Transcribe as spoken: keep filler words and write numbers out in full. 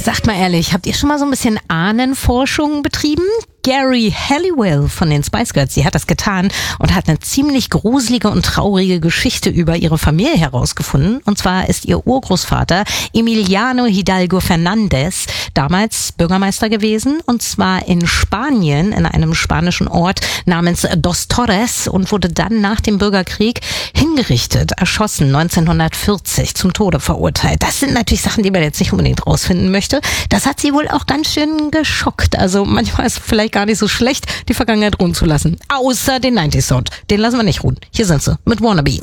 Sagt mal ehrlich, habt ihr schon mal so ein bisschen Ahnenforschung betrieben? Geri Halliwell von den Spice Girls, die hat das getan und hat eine ziemlich gruselige und traurige Geschichte über ihre Familie herausgefunden. Und zwar ist ihr Urgroßvater Emiliano Hidalgo Fernández damals Bürgermeister gewesen, und zwar in Spanien, in einem spanischen Ort namens Dos Torres, und wurde dann nach dem Bürgerkrieg hingerichtet, erschossen, neunzehnhundertvierzig, zum Tode verurteilt. Das sind natürlich Sachen, die man jetzt nicht unbedingt rausfinden möchte. Das hat sie wohl auch ganz schön geschockt. Also manchmal ist vielleicht gar nicht so schlecht, die Vergangenheit ruhen zu lassen. Außer den neunzig Sound. Den lassen wir nicht ruhen. Hier sind sie mit Wannabe.